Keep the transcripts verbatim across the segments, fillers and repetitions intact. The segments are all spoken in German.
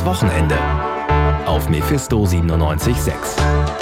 Wochenende auf Mephisto siebenundneunzig Komma sechs.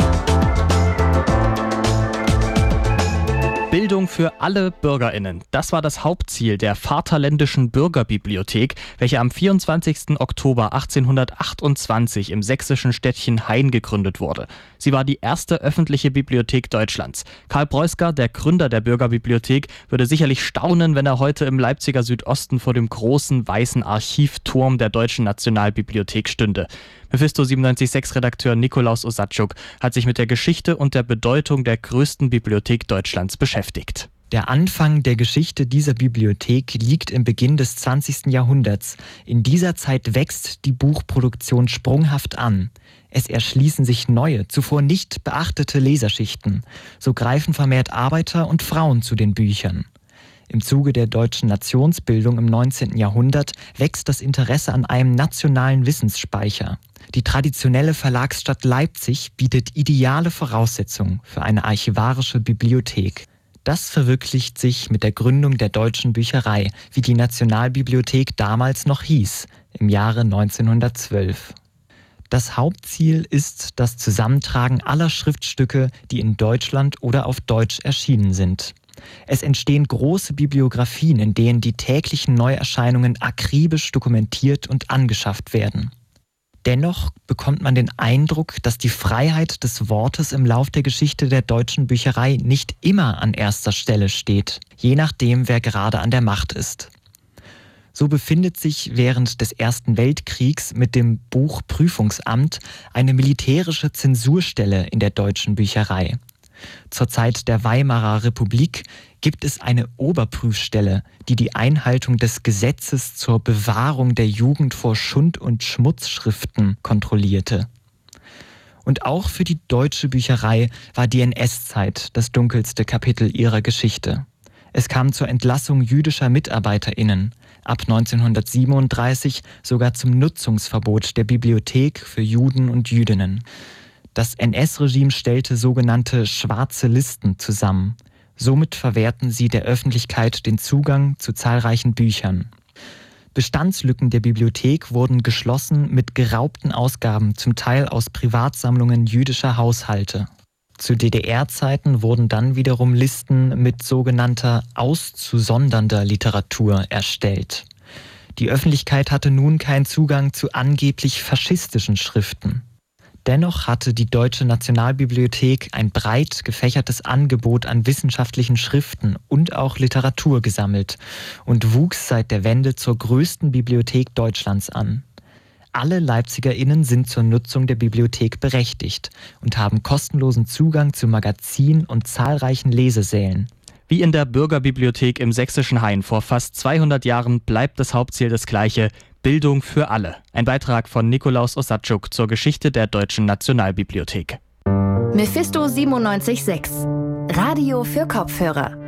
Bildung für alle BürgerInnen. Das war das Hauptziel der Vaterländischen Bürgerbibliothek, welche am vierundzwanzigsten Oktober achtzehnhundertachtundzwanzig im sächsischen Städtchen Hain gegründet wurde. Sie war die erste öffentliche Bibliothek Deutschlands. Karl Preusker, der Gründer der Bürgerbibliothek, würde sicherlich staunen, wenn er heute im Leipziger Südosten vor dem großen weißen Archivturm der Deutschen Nationalbibliothek stünde. Mephisto siebenundneunzig Komma sechs Redakteur Nikolaus Osatschuk hat sich mit der Geschichte und der Bedeutung der größten Bibliothek Deutschlands beschäftigt. Der Anfang der Geschichte dieser Bibliothek liegt im Beginn des zwanzigsten Jahrhunderts. In dieser Zeit wächst die Buchproduktion sprunghaft an. Es erschließen sich neue, zuvor nicht beachtete Leserschichten. So greifen vermehrt Arbeiter und Frauen zu den Büchern. Im Zuge der deutschen Nationsbildung im neunzehnten Jahrhundert wächst das Interesse an einem nationalen Wissensspeicher. Die traditionelle Verlagsstadt Leipzig bietet ideale Voraussetzungen für eine archivarische Bibliothek. Das verwirklicht sich mit der Gründung der Deutschen Bücherei, wie die Nationalbibliothek damals noch hieß, im Jahre neunzehnhundertzwölf. Das Hauptziel ist das Zusammentragen aller Schriftstücke, die in Deutschland oder auf Deutsch erschienen sind. Es entstehen große Bibliografien, in denen die täglichen Neuerscheinungen akribisch dokumentiert und angeschafft werden. Dennoch bekommt man den Eindruck, dass die Freiheit des Wortes im Lauf der Geschichte der deutschen Bücherei nicht immer an erster Stelle steht, je nachdem, wer gerade an der Macht ist. So befindet sich während des Ersten Weltkriegs mit dem Buchprüfungsamt eine militärische Zensurstelle in der deutschen Bücherei. Zur Zeit der Weimarer Republik gibt es eine Oberprüfstelle, die die Einhaltung des Gesetzes zur Bewahrung der Jugend vor Schund- und Schmutzschriften kontrollierte. Und auch für die deutsche Bücherei war die N S-Zeit das dunkelste Kapitel ihrer Geschichte. Es kam zur Entlassung jüdischer MitarbeiterInnen, ab neunzehnhundertsiebenunddreißig sogar zum Nutzungsverbot der Bibliothek für Juden und Jüdinnen. Das N S-Regime stellte sogenannte schwarze Listen zusammen. Somit verwehrten sie der Öffentlichkeit den Zugang zu zahlreichen Büchern. Bestandslücken der Bibliothek wurden geschlossen mit geraubten Ausgaben, zum Teil aus Privatsammlungen jüdischer Haushalte. Zu D D R-Zeiten wurden dann wiederum Listen mit sogenannter auszusondernder Literatur erstellt. Die Öffentlichkeit hatte nun keinen Zugang zu angeblich faschistischen Schriften. Dennoch hatte die Deutsche Nationalbibliothek ein breit gefächertes Angebot an wissenschaftlichen Schriften und auch Literatur gesammelt und wuchs seit der Wende zur größten Bibliothek Deutschlands an. Alle LeipzigerInnen sind zur Nutzung der Bibliothek berechtigt und haben kostenlosen Zugang zu Magazinen und zahlreichen Lesesälen. Wie in der Bürgerbibliothek im sächsischen Hain vor fast zweihundert Jahren bleibt das Hauptziel das gleiche: Bildung für alle. Ein Beitrag von Nikolaus Osatschuk zur Geschichte der Deutschen Nationalbibliothek. Mephisto siebenundneunzig Komma sechs. Radio für Kopfhörer.